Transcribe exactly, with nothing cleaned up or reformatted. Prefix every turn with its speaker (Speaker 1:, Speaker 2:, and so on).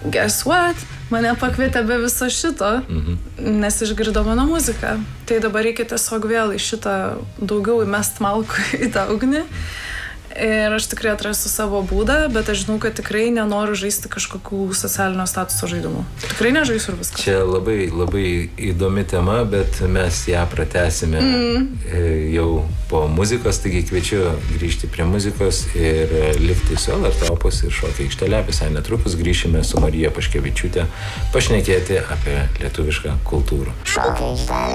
Speaker 1: guess what? Mane pakvietė be viso šito, mhm. nes išgirdo mano muziką. Tai dabar reikia tiesiog vėl į šitą daugiau įmest malkų į tą ugnį. Ir aš tikrai atrasiu savo būdą, bet aš žinau, kad tikrai nenoriu žaisti kažkokių socialinio statuso žaidimų. Tikrai nežaisiu ir viskas.
Speaker 2: Čia labai, labai įdomi tema, bet mes ją pratęsime mm. jau po muzikos, taigi kviečiu grįžti prie muzikos ir likti su L R T Opus ir Šokio aikštele. Visai netrukus grįšime su Marija Paškevičiūte pašnekėti apie lietuvišką kultūrą. Šokio aikštelė.